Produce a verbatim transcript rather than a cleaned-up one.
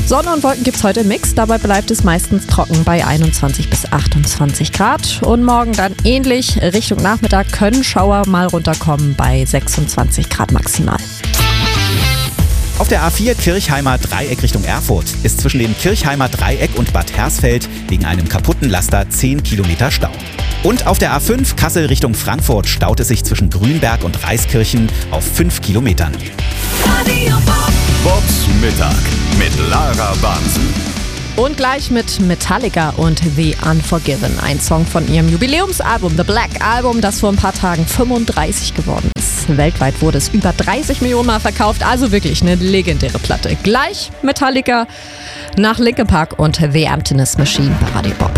Sonne und Wolken gibt's heute im Mix. Dabei bleibt es meistens trocken bei einundzwanzig bis achtundzwanzig Grad. Und morgen dann ähnlich. Richtung Nachmittag können Schauer mal runterkommen bei sechsundzwanzig Grad maximal. Auf der A vier Kirchheimer Dreieck Richtung Erfurt ist zwischen dem Kirchheimer Dreieck und Bad Hersfeld wegen einem kaputten Laster zehn Kilometer Stau. Und auf der A fünf Kassel Richtung Frankfurt staut es sich zwischen Grünberg und Reiskirchen auf fünf Kilometern. Bobs Mittag mit Lara Bansen. Und gleich mit Metallica und The Unforgiven. Ein Song von ihrem Jubiläumsalbum The Black Album, das vor ein paar Tagen fünfunddreißig geworden ist. Weltweit wurde es über dreißig Millionen Mal verkauft, also wirklich eine legendäre Platte. Gleich Metallica nach Linkin Park und The Emptiness Machine bei Radio Bob.